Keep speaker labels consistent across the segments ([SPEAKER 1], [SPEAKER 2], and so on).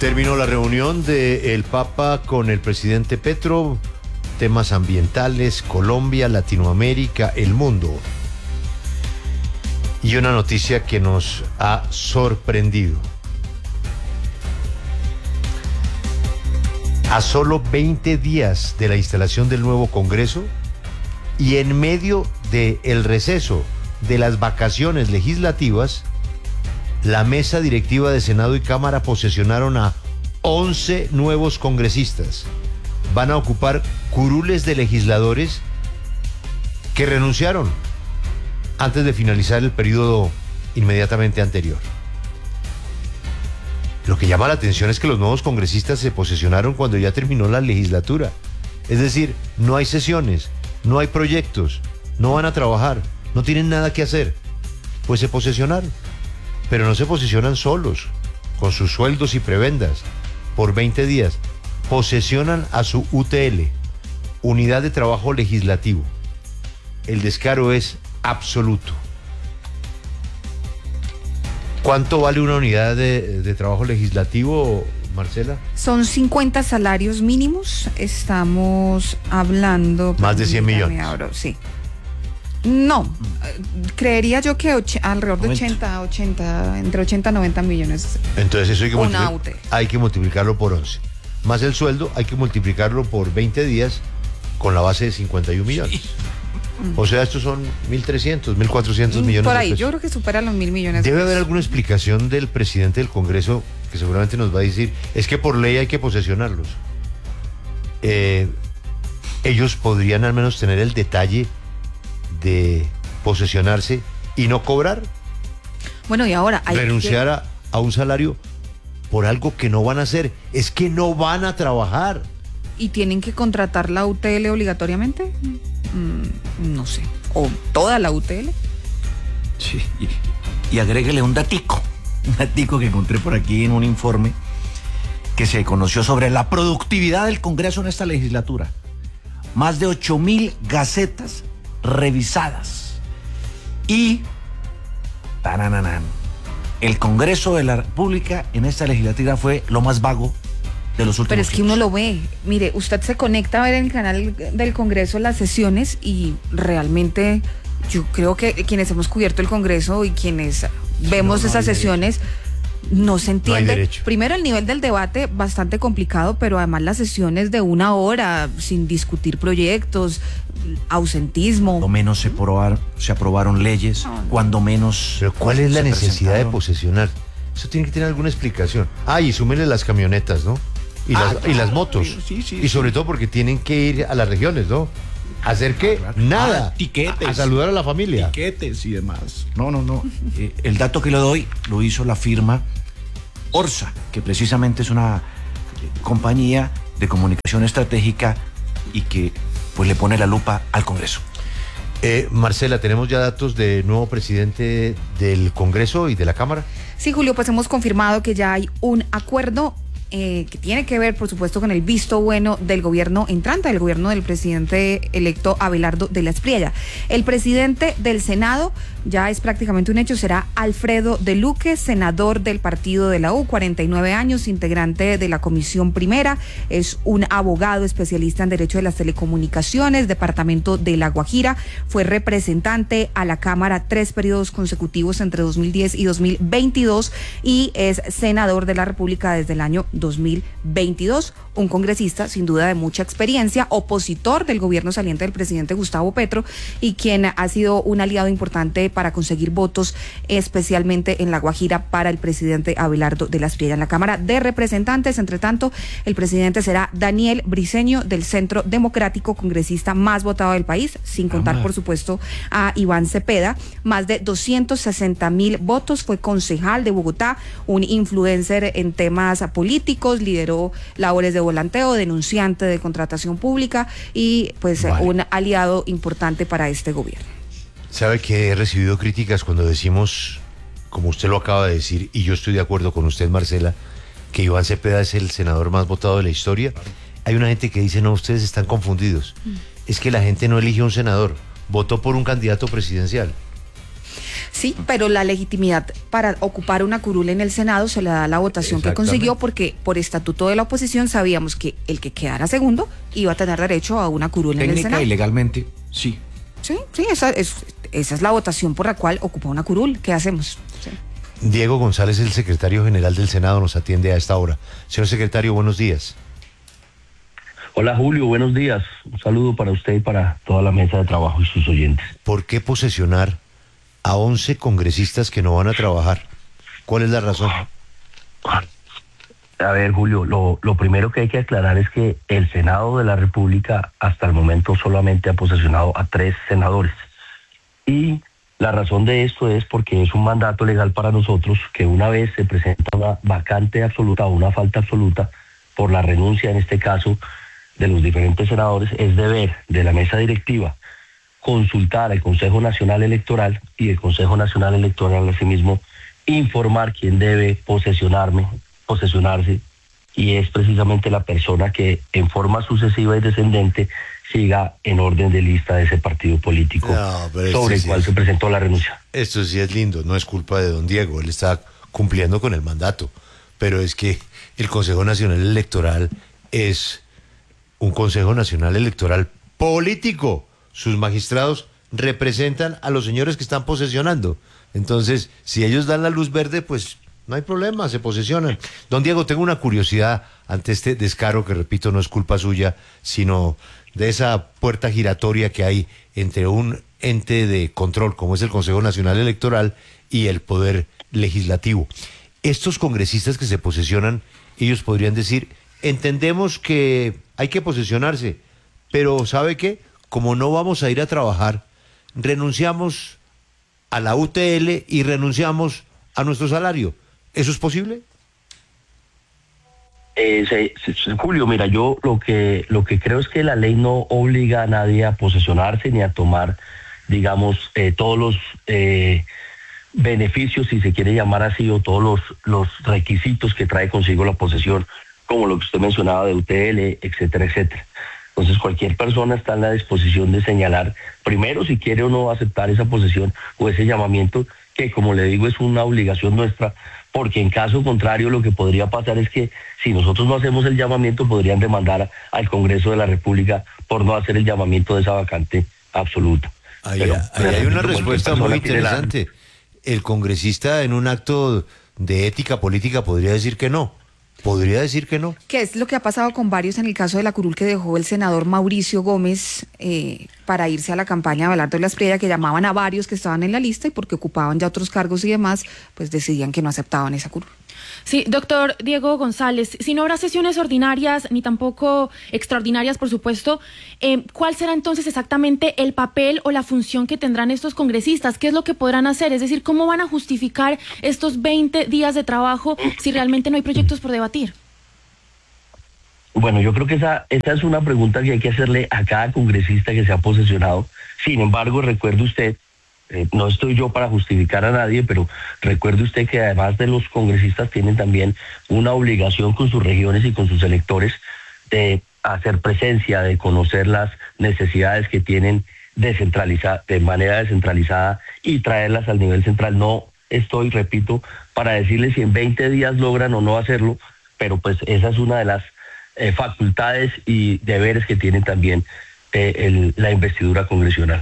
[SPEAKER 1] Terminó la reunión del Papa con el presidente Petro, temas ambientales, Colombia, Latinoamérica, el mundo. Y una noticia que nos ha sorprendido. A solo 20 días de la instalación del nuevo Congreso y en medio del receso de las vacaciones legislativas, la mesa directiva de Senado y Cámara posesionaron a 11 nuevos congresistas. Van a ocupar curules de legisladores que renunciaron antes de finalizar el periodo inmediatamente anterior. Lo que llama la atención es que los nuevos congresistas se posesionaron cuando ya terminó la legislatura. Es decir, no hay sesiones, no hay proyectos, no van a trabajar, no tienen nada que hacer. Pues se posesionaron. Pero no se posesionan solos, con sus sueldos y prebendas, por 20 días. Posesionan a su UTL, Unidad de Trabajo Legislativo. El descaro es absoluto. ¿Cuánto vale una unidad de trabajo legislativo, Marcela?
[SPEAKER 2] Son 50 salarios mínimos. Estamos hablando...
[SPEAKER 1] Más de 100 millones.
[SPEAKER 2] Sí. No, creería yo que alrededor de 80, entre 80 y 90 millones.
[SPEAKER 1] Entonces eso hay que multiplicarlo por 11. Más el sueldo hay que multiplicarlo por 20 días con la base de 51 millones. Sí. O sea, estos son 1.300, 1.400 millones
[SPEAKER 2] por ahí,
[SPEAKER 1] de pesos.
[SPEAKER 2] Yo creo que supera los 1.000 millones.
[SPEAKER 1] Debe haber alguna explicación del presidente del Congreso que seguramente nos va a decir, es que por ley hay que posesionarlos. Ellos podrían al menos tener el detalle de posesionarse y no cobrar.
[SPEAKER 2] Bueno, y ahora hay
[SPEAKER 1] renunciar a un salario por algo que no van a hacer. Es que no van a trabajar.
[SPEAKER 2] ¿Y tienen que contratar la UTL obligatoriamente? No sé. ¿O toda la UTL?
[SPEAKER 3] Sí, y agréguele un datico que encontré por aquí en un informe que se conoció sobre la productividad del Congreso en esta legislatura. Más de 8.000 gacetas revisadas. Y el Congreso de la República en esta legislatura fue lo más vago de los últimos
[SPEAKER 2] Pero es que
[SPEAKER 3] años.
[SPEAKER 2] uno lo ve. Mire, usted se conecta a ver en el canal del Congreso las sesiones y realmente yo creo que quienes hemos cubierto el Congreso y quienes vemos esas sesiones no se entiende.
[SPEAKER 1] No
[SPEAKER 2] Primero, el nivel del debate bastante complicado, pero además las sesiones de 1 hora sin discutir proyectos, ausentismo.
[SPEAKER 3] Cuando menos se aprobaron leyes, cuando menos.
[SPEAKER 1] Pero ¿cuál es la necesidad de posesionar? Eso tiene que tener alguna explicación. Y súmenle las camionetas, ¿no? Y las motos.
[SPEAKER 3] Sí,
[SPEAKER 1] y sobre todo porque tienen que ir a las regiones, ¿no? ¿Hacer qué? Nada.
[SPEAKER 3] Tiquetes.
[SPEAKER 1] A saludar a la familia.
[SPEAKER 3] Tiquetes y demás. No. El dato que le doy lo hizo la firma Orsa, que precisamente es una compañía de comunicación estratégica y que pues le pone la lupa al Congreso.
[SPEAKER 1] Marcela, ¿tenemos ya datos del nuevo presidente del Congreso y de la Cámara?
[SPEAKER 2] Sí, Julio, pues hemos confirmado que ya hay un acuerdo que tiene que ver, por supuesto, con el visto bueno del gobierno entrante, del gobierno del presidente electo Abelardo de la Espriella. El presidente del Senado, ya es prácticamente un hecho, será Alfredo de Luque, senador del partido de la U, 49 años, integrante de la Comisión Primera, es un abogado especialista en Derecho de las Telecomunicaciones, departamento de La Guajira, fue representante a la Cámara 3 periodos consecutivos entre 2010 y 2022 y es senador de la República desde el año 2022, un congresista sin duda de mucha experiencia, opositor del gobierno saliente del presidente Gustavo Petro y quien ha sido un aliado importante para conseguir votos, especialmente en La Guajira, para el presidente Abelardo de la Espriella. En la Cámara de Representantes, entre tanto, el presidente será Daniel Briceño del Centro Democrático, congresista más votado del país, sin contar, por supuesto, a Iván Cepeda. Más de 260,000 votos, fue concejal de Bogotá, un influencer en temas políticos, lideró labores de volanteo, denunciante de contratación pública y pues un aliado importante para este gobierno.
[SPEAKER 1] Sabe que he recibido críticas cuando decimos, como usted lo acaba de decir, y yo estoy de acuerdo con usted, Marcela, que Iván Cepeda es el senador más votado de la historia. Hay una gente que dice, no, ustedes están confundidos. Es que la gente no eligió un senador, votó por un candidato presidencial.
[SPEAKER 2] Sí, pero la legitimidad para ocupar una curul en el Senado se le da la votación que consiguió, porque por estatuto de la oposición sabíamos que el que quedara segundo iba a tener derecho a una curul en el Senado.
[SPEAKER 3] Técnica y legalmente, sí.
[SPEAKER 2] Sí, esa es la votación por la cual ocupa una curul. ¿Qué hacemos? Sí.
[SPEAKER 1] Diego González, el secretario general del Senado, nos atiende a esta hora. Señor secretario, buenos días.
[SPEAKER 4] Hola Julio, buenos días. Un saludo para usted y para toda la mesa de trabajo y sus oyentes.
[SPEAKER 1] ¿Por qué posesionar a 11 congresistas que no van a trabajar? ¿Cuál es la razón?
[SPEAKER 4] A ver, Julio, lo primero que hay que aclarar es que el Senado de la República hasta el momento solamente ha posesionado a 3 senadores. Y la razón de esto es porque es un mandato legal para nosotros que una vez se presenta una vacante absoluta o una falta absoluta por la renuncia, en este caso, de los diferentes senadores, es deber de la mesa directiva consultar al Consejo Nacional Electoral y el Consejo Nacional Electoral asimismo informar quién debe posesionarse, y es precisamente la persona que en forma sucesiva y descendente siga en orden de lista de ese partido político sobre el cual se presentó la renuncia.
[SPEAKER 1] Esto sí es lindo, no es culpa de don Diego, él está cumpliendo con el mandato, pero es que el Consejo Nacional Electoral es un Consejo Nacional Electoral político. Sus magistrados representan a los señores que están posesionando. Entonces, si ellos dan la luz verde, pues no hay problema, se posesionan. Don Diego, tengo una curiosidad ante este descaro que, repito, no es culpa suya, sino de esa puerta giratoria que hay entre un ente de control como es el Consejo Nacional Electoral y el Poder Legislativo. Estos congresistas que se posesionan, ellos podrían decir, entendemos que hay que posesionarse, pero ¿sabe qué? Como no vamos a ir a trabajar, renunciamos a la UTL y renunciamos a nuestro salario. ¿Eso es posible?
[SPEAKER 4] Julio, mira, yo lo que creo es que la ley no obliga a nadie a posesionarse ni a tomar, digamos, todos los beneficios, si se quiere llamar así, o todos los requisitos que trae consigo la posesión, como lo que usted mencionaba de UTL, etcétera, etcétera. Entonces cualquier persona está en la disposición de señalar primero si quiere o no aceptar esa posesión o ese llamamiento, que como le digo es una obligación nuestra, porque en caso contrario lo que podría pasar es que si nosotros no hacemos el llamamiento podrían demandar al Congreso de la República por no hacer el llamamiento de esa vacante absoluta.
[SPEAKER 1] Ahí hay una respuesta muy interesante. El congresista en un acto de ética política podría decir que no. Podría decir que no.
[SPEAKER 2] ¿Qué es lo que ha pasado con varios en el caso de la curul que dejó el senador Mauricio Gómez para irse a la campaña de Abelardo de la Espriella, que llamaban a varios que estaban en la lista y porque ocupaban ya otros cargos y demás, pues decidían que no aceptaban esa curul?
[SPEAKER 5] Sí, doctor Diego González, si no habrá sesiones ordinarias ni tampoco extraordinarias, por supuesto, ¿cuál será entonces exactamente el papel o la función que tendrán estos congresistas? ¿Qué es lo que podrán hacer? Es decir, ¿cómo van a justificar estos 20 días de trabajo si realmente no hay proyectos por debatir?
[SPEAKER 4] Bueno, yo creo que esa es una pregunta que hay que hacerle a cada congresista que se ha posesionado. Sin embargo, recuerde usted, no estoy yo para justificar a nadie, pero recuerde usted que además de los congresistas tienen también una obligación con sus regiones y con sus electores de hacer presencia, de conocer las necesidades que tienen de manera descentralizada y traerlas al nivel central. No estoy, repito, para decirles si en 20 días logran o no hacerlo, pero pues esa es una de las facultades y deberes que tienen también la investidura congresional.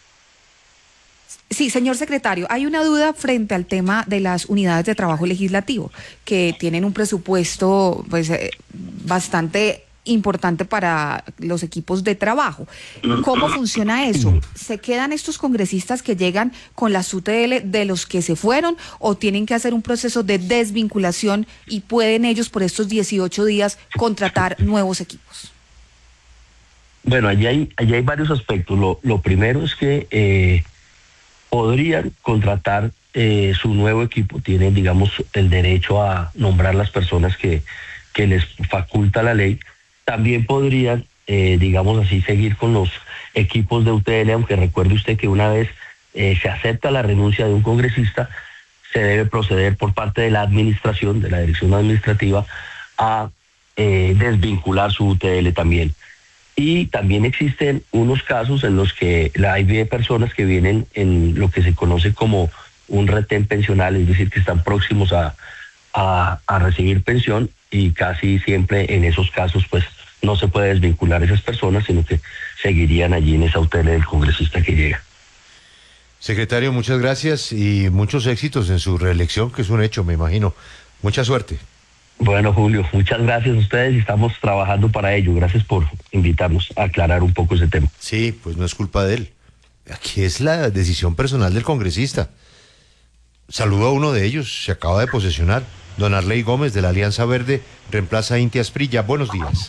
[SPEAKER 2] Sí, señor secretario, hay una duda frente al tema de las unidades de trabajo legislativo, que tienen un presupuesto pues bastante importante para los equipos de trabajo. ¿Cómo funciona eso? ¿Se quedan estos congresistas que llegan con las UTL de los que se fueron o tienen que hacer un proceso de desvinculación y pueden ellos por estos 18 días contratar nuevos equipos?
[SPEAKER 4] Bueno, allí hay varios aspectos. Lo primero es que podrían contratar su nuevo equipo, tienen, digamos, el derecho a nombrar las personas que les faculta la ley. También podrían, digamos así, seguir con los equipos de UTL, aunque recuerde usted que una vez se acepta la renuncia de un congresista, se debe proceder por parte de la administración, de la dirección administrativa, a desvincular su UTL también. Y también existen unos casos en los que hay personas que vienen en lo que se conoce como un retén pensional, es decir, que están próximos a recibir pensión, y casi siempre en esos casos pues no se puede desvincular a esas personas, sino que seguirían allí en esa utela del congresista que llega.
[SPEAKER 1] Secretario, muchas gracias y muchos éxitos en su reelección, que es un hecho, me imagino. Mucha suerte.
[SPEAKER 4] Bueno, Julio, muchas gracias a ustedes y estamos trabajando para ello. Gracias por invitarnos a aclarar un poco ese tema.
[SPEAKER 1] Sí, pues no es culpa de él. Aquí es la decisión personal del congresista. Saludo a uno de ellos, se acaba de posesionar. Don Arley Gómez, de la Alianza Verde, reemplaza a Inti Asprilla. Buenos días.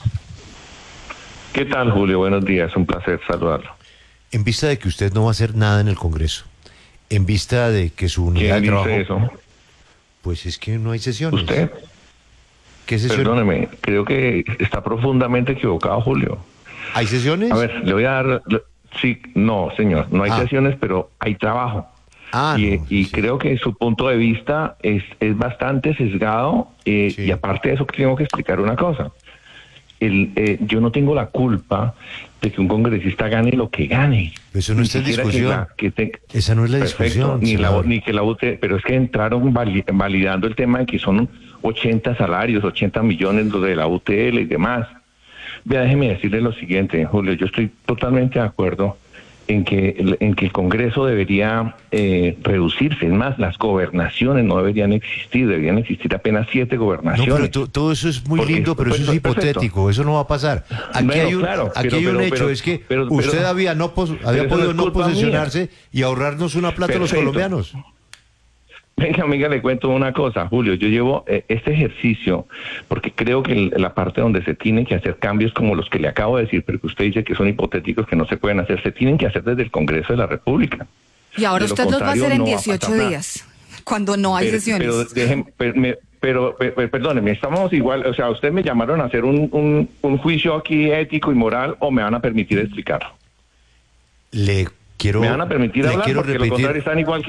[SPEAKER 6] ¿Qué tal, Julio? Buenos días, un placer saludarlo.
[SPEAKER 1] En vista de que usted no va a hacer nada en el Congreso, en vista de que su unidad de
[SPEAKER 6] ¿Quién
[SPEAKER 1] trabajo...
[SPEAKER 6] dice eso?
[SPEAKER 1] Pues es que no hay sesiones.
[SPEAKER 6] ¿Usted?
[SPEAKER 1] ¿Qué sesiones?
[SPEAKER 6] Perdóneme, creo que está profundamente equivocado, Julio.
[SPEAKER 1] ¿Hay sesiones?
[SPEAKER 6] A ver, le voy a dar... Sí, no, señor, no hay sesiones, pero hay trabajo. Y creo que su punto de vista es bastante sesgado,
[SPEAKER 1] Sí.
[SPEAKER 6] y aparte de eso tengo que explicar una cosa. Yo no tengo la culpa de que un congresista gane lo que gane.
[SPEAKER 1] Eso no está en discusión. Esa no es la discusión.
[SPEAKER 6] Ni que la UT, pero es que entraron validando el tema de que son 80 salarios, 80 millones los de la UTL y demás. Vea, déjeme decirle lo siguiente, Julio, yo estoy totalmente de acuerdo en que el Congreso debería reducirse. Es más, las gobernaciones no deberían existir apenas 7 gobernaciones.
[SPEAKER 1] No, pero todo eso es muy lindo, pero eso es hipotético, perfecto. Eso no va a pasar. Aquí
[SPEAKER 6] bueno,
[SPEAKER 1] hay un hecho, es que usted había podido no posesionarse y ahorrarnos una plata a los colombianos.
[SPEAKER 6] Venga, amiga, le cuento una cosa, Julio. Yo llevo este ejercicio porque creo que la parte donde se tienen que hacer cambios como los que le acabo de decir, pero que usted dice que son hipotéticos, que no se pueden hacer, se tienen que hacer desde el Congreso de la República.
[SPEAKER 2] Y ahora usted los va a hacer en 18 días, cuando no hay sesiones.
[SPEAKER 6] Pero perdóneme, estamos igual, o sea, usted me llamaron a hacer un juicio aquí ético y moral, o me van a permitir explicarlo.
[SPEAKER 1] Me
[SPEAKER 6] van a permitir hablar, porque
[SPEAKER 1] repetir.
[SPEAKER 6] lo contrario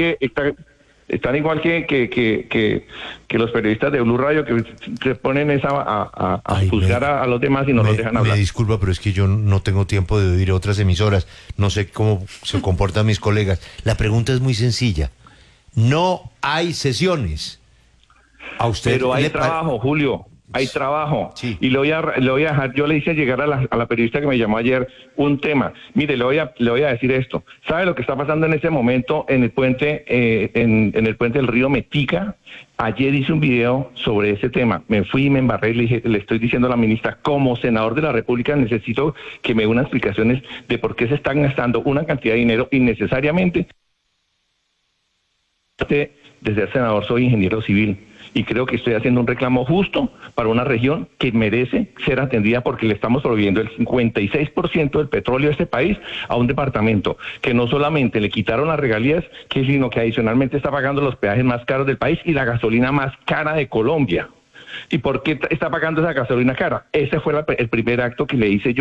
[SPEAKER 6] están igual que los periodistas de Blue Radio, que se ponen a juzgar a los demás y no los dejan hablar.
[SPEAKER 1] Me disculpa, pero es que yo no tengo tiempo de oír otras emisoras. No sé cómo se comportan mis colegas. La pregunta es muy sencilla. No hay sesiones. A usted
[SPEAKER 6] pero hay trabajo, Julio. Hay trabajo. Sí. Y le voy a dejar, yo le hice llegar a la periodista que me llamó ayer un tema. Mire, le voy a decir esto. ¿Sabe lo que está pasando en ese momento en el puente, en el puente del río Metica? Ayer hice un video sobre ese tema. Me fui y me embarré y le estoy diciendo a la ministra, como senador de la República necesito que me dé unas explicaciones de por qué se están gastando una cantidad de dinero innecesariamente. Desde el senador soy ingeniero civil. Y creo que estoy haciendo un reclamo justo para una región que merece ser atendida, porque le estamos proveyendo el 56% del petróleo de este país a un departamento que no solamente le quitaron las regalías, sino que adicionalmente está pagando los peajes más caros del país y la gasolina más cara de Colombia. ¿Y por qué está pagando esa gasolina cara? Ese fue el primer acto que le hice yo